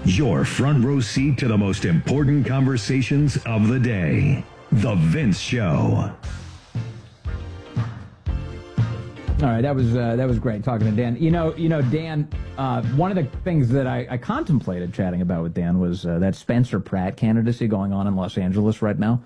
Your front row seat to the most important conversations of the day. The Vince Show. All right, that was great talking to Dan. You know, Dan. One of the things that I contemplated chatting about with Dan was that Spencer Pratt candidacy going on in Los Angeles right now.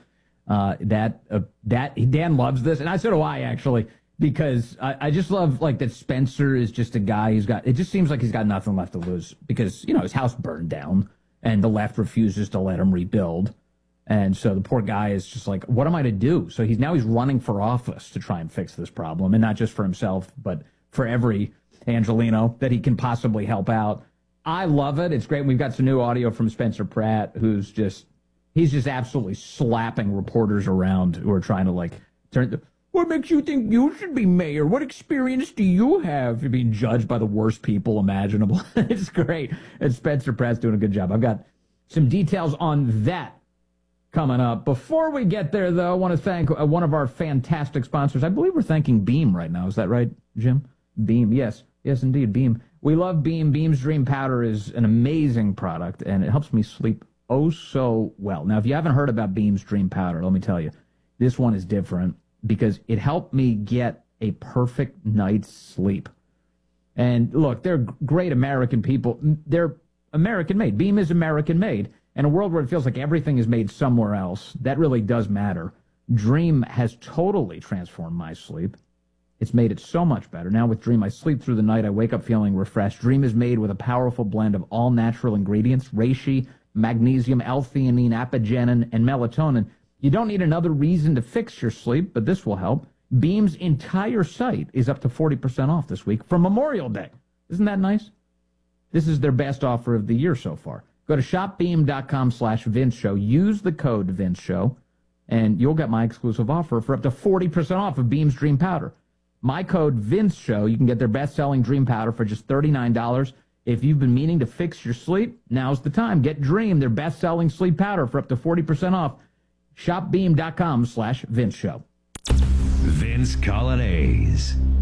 Dan loves this, and so do I actually, because I just love like that Spencer is just a guy who's got. It just seems like he's got nothing left to lose because his house burned down, and the left refuses to let him rebuild. And so the poor guy is just like, what am I to do? So he's running for office to try and fix this problem, and not just for himself, but for every Angelino that he can possibly help out. I love it. It's great. We've got some new audio from Spencer Pratt, he's just absolutely slapping reporters around who are trying to turn. What makes you think you should be mayor? What experience do you have? You're being judged by the worst people imaginable. It's great. And Spencer Pratt's doing a good job. I've got some details on that coming up. Before we get there, though, I want to thank one of our fantastic sponsors. I believe we're thanking Beam right now. Is that right, Jim? Beam, yes. Yes, indeed, Beam. We love Beam. Beam's Dream Powder is an amazing product, and it helps me sleep oh so well. Now, if you haven't heard about Beam's Dream Powder, let me tell you, this one is different because it helped me get a perfect night's sleep. And look, they're great American people. They're American-made. Beam is American-made. In a world where it feels like everything is made somewhere else, that really does matter. Dream has totally transformed my sleep. It's made it so much better. Now with Dream, I sleep through the night. I wake up feeling refreshed. Dream is made with a powerful blend of all natural ingredients, reishi, magnesium, L-theanine, apigenin, and melatonin. You don't need another reason to fix your sleep, but this will help. Beam's entire site is up to 40% off this week for Memorial Day. Isn't that nice? This is their best offer of the year so far. Go to shopbeam.com/Vince Show. Use the code Vince Show, and you'll get my exclusive offer for up to 40% off of Beam's Dream Powder. My code Vince Show. You can get their best-selling Dream Powder for just $39. If you've been meaning to fix your sleep, now's the time. Get Dream, their best-selling sleep powder, for up to 40% off. Shopbeam.com/Vince Show. Vince Coglianese.